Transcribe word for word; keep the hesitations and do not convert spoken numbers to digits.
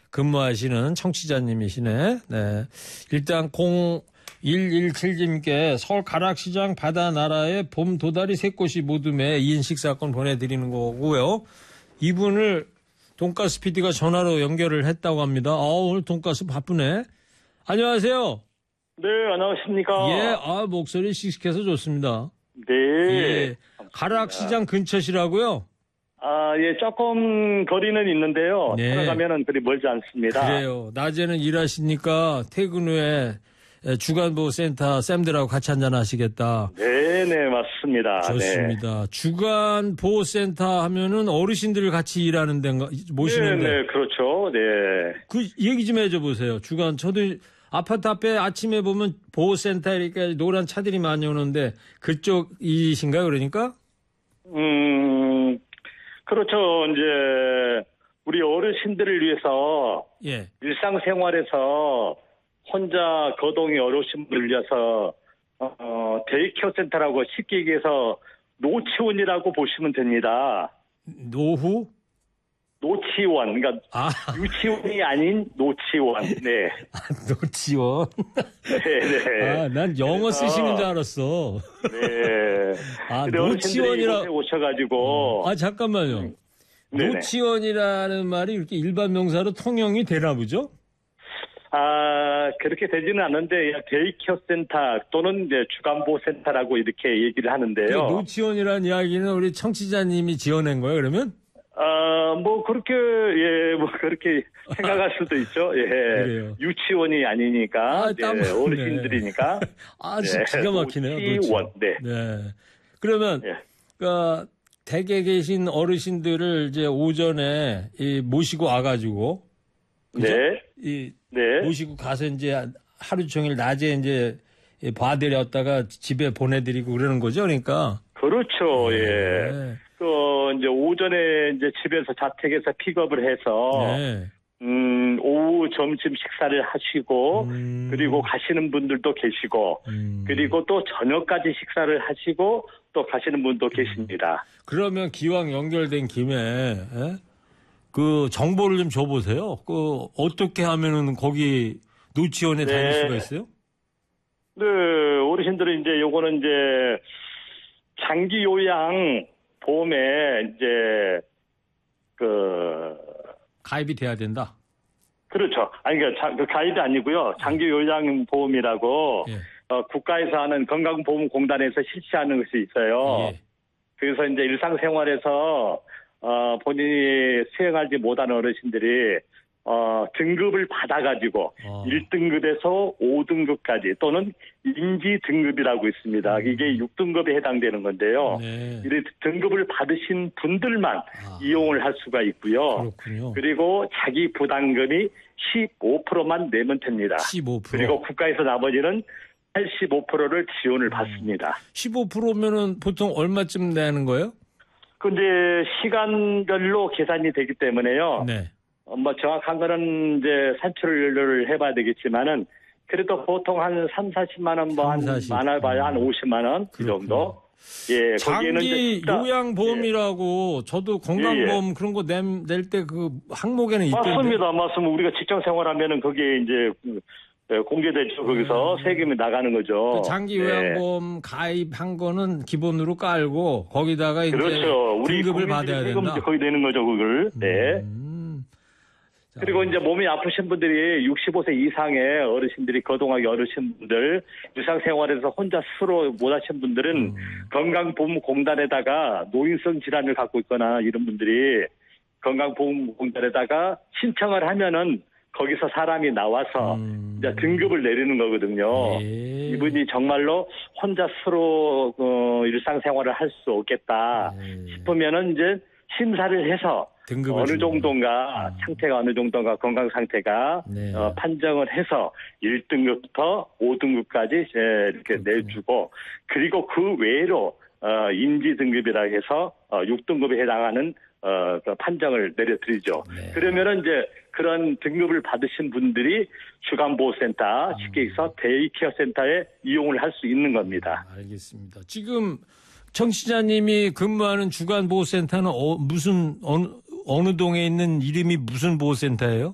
근무하시는 청취자님이시네. 네. 일단 공일일칠님께 서울 가락시장 바다나라에 봄 도다리 세 꽃이 모두 매 이 인 식사권 보내드리는 거고요. 이분을 돈가스 피디가 전화로 연결을 했다고 합니다. 아, 오늘 돈가스 바쁘네. 안녕하세요. 네, 안녕하십니까. 예, 아, 목소리 씩씩해서 좋습니다. 네. 예. 가락시장 근처시라고요? 아, 예, 조금 거리는 있는데요. 네. 들어가면은 그리 멀지 않습니다. 그래요. 낮에는 일하시니까 퇴근 후에 주간보호센터 쌤들하고 같이 한잔 하시겠다. 네, 네, 맞습니다. 좋습니다. 네. 주간보호센터 하면은 어르신들 같이 일하는 데인가, 모시는데. 네, 네, 그렇죠. 네. 그 얘기 좀 해줘 보세요. 주간, 저도 아파트 앞에 아침에 보면 보호센터 이렇게 노란 차들이 많이 오는데 그쪽이신가요, 그러니까? 음, 그렇죠. 이제 우리 어르신들을 위해서 예. 일상생활에서 혼자 거동이 어려우신 분을 위해서 어, 데이케어 센터라고 쉽게 얘기해서 노치원이라고 보시면 됩니다. 노후? 노치원, 그러니까 아. 유치원이 아닌 노치원. 네. 아, 노치원. 네, 네. 아, 난 영어 쓰시는 줄 알았어. 네. 아, 노치원이라 노치원이라 오셔가지고. 아, 잠깐만요. 네네. 노치원이라는 말이 이렇게 일반 명사로 통용이 되나 보죠? 아, 그렇게 되지는 않는데, 데이케어 센터 또는 이제 주간보호센터라고 이렇게 얘기를 하는데요. 그 노치원이라는 이야기는 우리 청취자님이 지어낸 거예요, 그러면? 아, 뭐, 그렇게, 예, 뭐, 그렇게 생각할 수도 있죠. 예. 그래요. 유치원이 아니니까. 아, 땀, 예, 어르신들이니까. 아, 네. 기가 막히네요. 노치원. 네. 네. 그러면, 예. 그, 댁에 계신 어르신들을 이제 오전에 이 모시고 와가지고. 그죠? 네. 이, 네. 모시고 가서 이제 하루 종일 낮에 이제 봐드렸다가 집에 보내드리고 그러는 거죠, 그러니까. 그렇죠. 네. 예. 그, 이제 오전에 이제 집에서 자택에서 픽업을 해서. 네. 음, 오후 점심 식사를 하시고, 음. 그리고 가시는 분들도 계시고, 음. 그리고 또 저녁까지 식사를 하시고, 또 가시는 분도 계십니다. 그러면 기왕 연결된 김에, 예? 그 정보를 좀 줘보세요. 그 어떻게 하면은 거기 노치원에 네. 다닐 수가 있어요? 네, 어르신들은 이제 요거는 이제 장기 요양 보험에 이제 그 가입이 돼야 된다. 그렇죠. 아니 그러니까 그 가입이 아니고요. 장기 요양 보험이라고 예. 어, 국가에서 하는 건강보험공단에서 실시하는 것이 있어요. 예. 그래서 이제 일상생활에서 어, 본인이 수행하지 못하는 어르신들이 어, 등급을 받아가지고 어. 일 등급에서 오 등급까지 또는 인지 등급이라고 있습니다. 이게 육 등급에 해당되는 건데요. 네. 이 등급을 받으신 분들만 아. 이용을 할 수가 있고요. 그렇군요. 그리고 자기 부담금이 십오 퍼센트만 내면 됩니다. 십오 퍼센트. 그리고 국가에서 나머지는 팔십오 퍼센트를 지원을 음. 받습니다. 십오 퍼센트면은 보통 얼마쯤 내는 거예요? 근데 시간별로 계산이 되기 때문에요. 네. 어, 뭐 정확한 거는 이제 산출을 해봐야 되겠지만은 그래도 보통 한 삼, 사십만 원, 뭐 한 많아봐야 한 오십만 원 그 정도. 예, 거기에는 장기 이제 요양보험이라고 저도 건강보험 그런 거 낼 때 그 항목에는 있던데. 맞습니다, 맞습니다. 우리가 직장 생활하면은 거기에 이제 예, 공개되죠. 거기서 네. 세금이 나가는 거죠. 그 장기 네. 요양보험 가입한 거는 기본으로 깔고 거기다가 이제 그렇죠. 우리 등급을 받아야 세금 된다. 거의 내는 거죠, 그걸. 네. 음. 자, 그리고 이제 몸이 아프신 분들이 육십오 세 이상의 어르신들이 거동하기 어르신 분들, 일상생활에서 혼자 스스로 못하신 분들은 음. 건강보험공단에다가 노인성 질환을 갖고 있거나 이런 분들이 건강보험공단에다가 신청을 하면은 거기서 사람이 나와서 음. 이제 등급을 내리는 거거든요. 예. 이분이 정말로 혼자 스스로 어, 일상생활을 할 수 없겠다 예. 싶으면은 이제 심사를 해서 등급을 어느 주는 정도인가 음. 상태가 어느 정도인가 건강 상태가 네. 어, 판정을 해서 일 등급부터 오 등급까지 이렇게 그렇군요. 내주고 그리고 그 외로 어, 인지 등급이라 해서 어, 육 등급에 해당하는 어, 그 판정을 내려드리죠. 네. 그러면은 이제 그런 등급을 받으신 분들이 주간보호센터, 쉽게 해서 데이케어 센터에 이용을 할 수 있는 겁니다. 음, 알겠습니다. 지금 청취자님이 근무하는 주간보호센터는 어, 무슨 어느, 어느 동에 있는 이름이 무슨 보호센터예요?